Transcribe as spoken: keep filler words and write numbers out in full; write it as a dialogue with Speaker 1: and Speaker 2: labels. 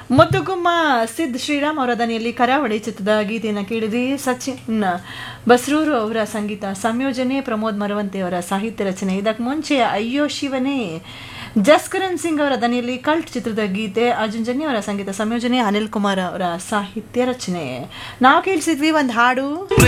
Speaker 1: ಮುತ್ತುಗುಮ್ಮ ಸಿದ್ ಶ್ರೀರಾಮ್ ಅವರ ದನಿಯಲ್ಲಿ ಕರಾವಳಿ ಚಿತ್ರದ ಗೀತೆಯನ್ನು ಕೇಳಿದ್ರಿ. ಸಚಿನ್ ಬಸ್ರೂರು ಅವರ ಸಂಗೀತ ಸಂಯೋಜನೆ, ಪ್ರಮೋದ್ ಮರವಂತೆ ಅವರ ಸಾಹಿತ್ಯ ರಚನೆ. ಇದಕ್ಕೆ ಮುಂಚೆ ಅಯ್ಯೋ ಶಿವನೇ ಜಸ್ಕರಣ್ ಸಿಂಗ್ ಅವರ ದನಿಯಲ್ಲಿ ಕಲ್ಟ್ ಚಿತ್ರದ ಗೀತೆ, ಅರ್ಜುನ್ ಜನ್ಯ ಅವರ ಸಂಗೀತ ಸಂಯೋಜನೆ, ಅನಿಲ್ ಕುಮಾರ್ ಅವರ ಸಾಹಿತ್ಯ ರಚನೆ. ನಾವು ಕೇಳಿಸಿದ್ವಿ ಒಂದು ಹಾಡು.